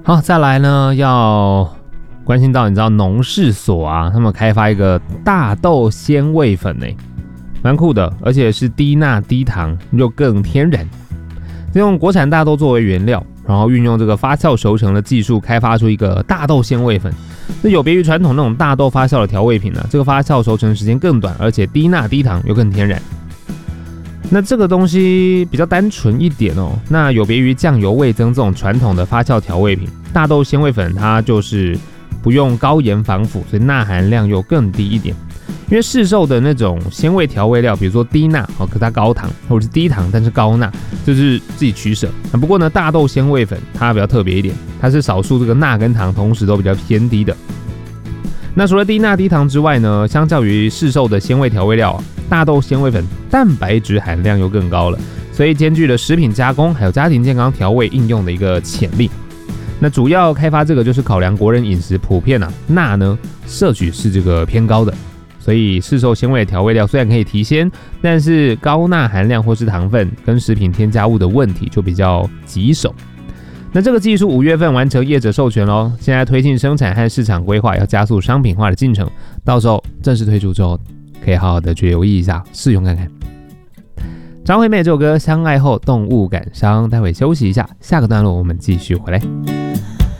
好，再来呢，要关心到你知道农事所啊，他们开发一个大豆鲜味粉蛮酷的，而且是低钠低糖又更天然，用国产大豆作为原料，然后运用这个发酵熟成的技术开发出一个大豆鲜味粉。这有别于传统那种大豆发酵的调味品呢，这个发酵熟成时间更短，而且低钠低糖又更天然。那这个东西比较单纯一点哦，那有别于酱油、味增这种传统的发酵调味品，大豆鲜味粉它就是不用高盐防腐，所以钠含量又更低一点。因为市售的那种鲜味调味料，比如说低钠可它高糖，或者是低糖但是高钠，就是自己取舍。不过呢，大豆鲜味粉它比较特别一点，它是少数这个钠跟糖同时都比较偏低的。那除了低钠低糖之外呢，相较于市售的鲜味调味料大豆鲜味粉蛋白质含量又更高了，所以兼具了食品加工还有家庭健康调味应用的一个潜力。那主要开发这个就是考量国人饮食普遍钠呢摄取是这个偏高的，所以市售鲜味调味料虽然可以提鲜，但是高钠含量或是糖分跟食品添加物的问题就比较棘手。那这个技术5月份完成业者授权咯，现在推进生产和市场规划，要加速商品化的进程，到时候正式推出之后可以好好的去留意一下，试用看看。张惠妹这首歌相爱后动物感伤，待会休息一下，下个段落我们继续回来。